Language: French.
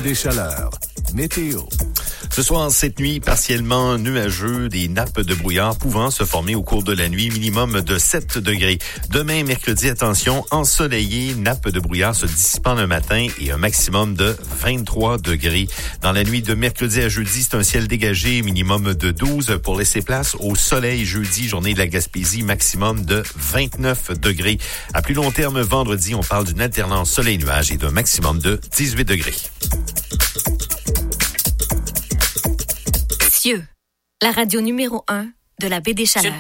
des Chaleurs. Météo. Ce soir, cette nuit, partiellement nuageux, des nappes de brouillard pouvant se former au cours de la nuit, minimum de 7 degrés. Demain, mercredi, attention, ensoleillé, nappes de brouillard se dissipant le matin et un maximum de 23 degrés. Dans la nuit de mercredi à jeudi, c'est un ciel dégagé, minimum de 12 pour laisser place au soleil jeudi, journée de la Gaspésie, maximum de 29 degrés. À plus long terme, vendredi, on parle d'une alternance soleil-nuage et d'un maximum de 18 degrés. Cieux, la radio numéro 1 de la baie des Chaleurs.